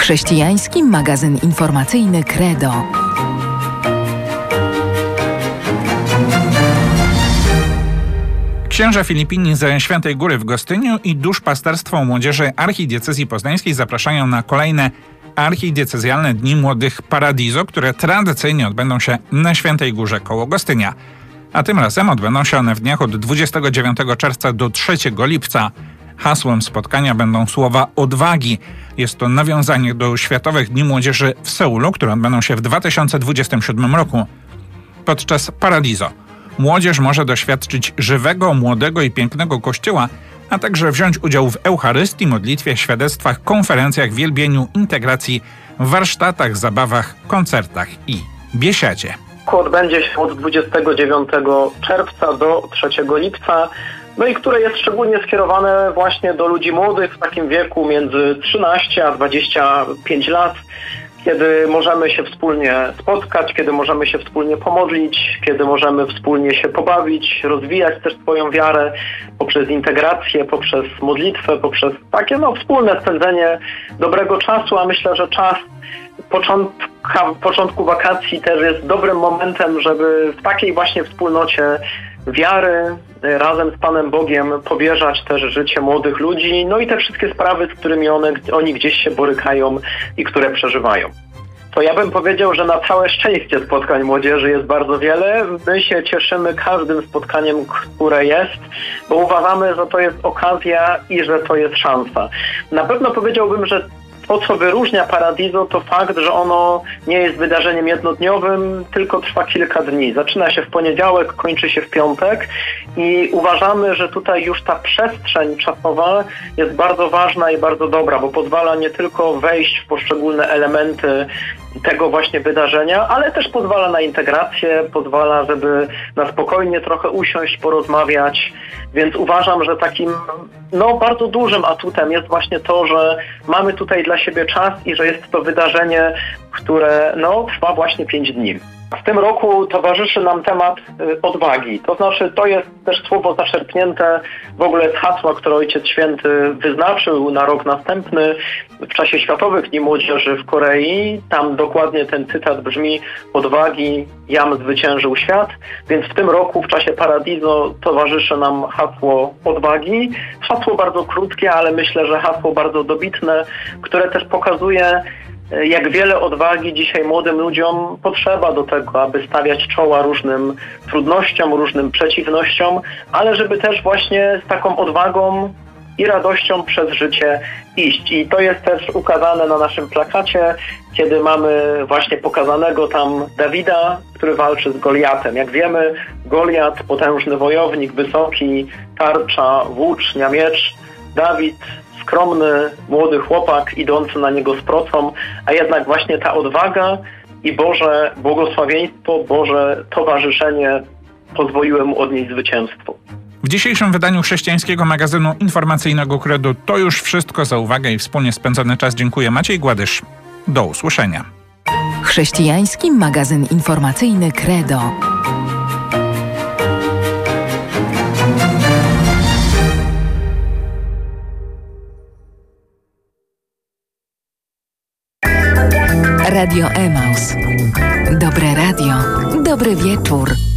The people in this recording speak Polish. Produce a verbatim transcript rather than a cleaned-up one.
Chrześcijański magazyn informacyjny Credo. Księża filipini ze Świętej Góry w Gostyniu i duszpasterstwo młodzieży archidiecezji poznańskiej zapraszają na kolejne archidiecezjalne Dni Młodych Paradiso, które tradycyjnie odbędą się na Świętej Górze koło Gostynia. A tym razem odbędą się one w dniach od dwudziestego dziewiątego czerwca do trzeciego lipca. Hasłem spotkania będą słowa odwagi. Jest to nawiązanie do Światowych Dni Młodzieży w Seulu, które odbędą się w dwa tysiące dwudziestym siódmym roku. Podczas Paradiso młodzież może doświadczyć żywego, młodego i pięknego Kościoła, a także wziąć udział w Eucharystii, modlitwie, świadectwach, konferencjach, wielbieniu, integracji, warsztatach, zabawach, koncertach i biesiadzie. Odbędzie się od dwudziestego dziewiątego czerwca do trzeciego lipca, no i które jest szczególnie skierowane właśnie do ludzi młodych w takim wieku między trzynaście a dwadzieścia pięć lat, kiedy możemy się wspólnie spotkać, kiedy możemy się wspólnie pomodlić, kiedy możemy wspólnie się pobawić, rozwijać też swoją wiarę poprzez integrację, poprzez modlitwę, poprzez takie no, wspólne spędzenie dobrego czasu, a myślę, że czas początka, początku wakacji też jest dobrym momentem, żeby w takiej właśnie wspólnocie wiary razem z Panem Bogiem powierzać też życie młodych ludzi, no i te wszystkie sprawy, z którymi one, oni gdzieś się borykają i które przeżywają. To ja bym powiedział, że na całe szczęście spotkań młodzieży jest bardzo wiele. My się cieszymy każdym spotkaniem, które jest, bo uważamy, że to jest okazja i że to jest szansa. Na pewno powiedziałbym, że to, co wyróżnia Paradiso, to fakt, że ono nie jest wydarzeniem jednodniowym, tylko trwa kilka dni. Zaczyna się w poniedziałek, kończy się w piątek i uważamy, że tutaj już ta przestrzeń czasowa jest bardzo ważna i bardzo dobra, bo pozwala nie tylko wejść w poszczególne elementy tego właśnie wydarzenia, ale też pozwala na integrację, pozwala, żeby na spokojnie trochę usiąść, porozmawiać, więc uważam, że takim no bardzo dużym atutem jest właśnie to, że mamy tutaj dla siebie czas i że jest to wydarzenie, które no trwa właśnie pięć dni. W tym roku towarzyszy nam temat y, odwagi. To znaczy, to jest też słowo zaczerpnięte w ogóle z hasła, które Ojciec Święty wyznaczył na rok następny w czasie Światowych Dni Młodzieży w Korei. Tam dokładnie ten cytat brzmi: odwagi jam zwyciężył świat. Więc w tym roku w czasie Paradiso towarzyszy nam hasło odwagi. Hasło bardzo krótkie, ale myślę, że hasło bardzo dobitne, które też pokazuje, jak wiele odwagi dzisiaj młodym ludziom potrzeba do tego, aby stawiać czoła różnym trudnościom, różnym przeciwnościom, ale żeby też właśnie z taką odwagą i radością przez życie iść. I to jest też ukazane na naszym plakacie, kiedy mamy właśnie pokazanego tam Dawida, który walczy z Goliatem. Jak wiemy, Goliat, potężny wojownik, wysoki, tarcza, włócznia, miecz. Dawid, skromny, młody chłopak idący na niego z procą, a jednak właśnie ta odwaga i Boże błogosławieństwo, Boże towarzyszenie pozwoliły mu odnieść zwycięstwo. W dzisiejszym wydaniu chrześcijańskiego magazynu informacyjnego Credo to już wszystko. Za uwagę i wspólnie spędzony czas dziękuję. Maciej Gładysz. Do usłyszenia. Chrześcijański magazyn informacyjny Credo. Radio Emaus. Dobre radio, dobry wieczór.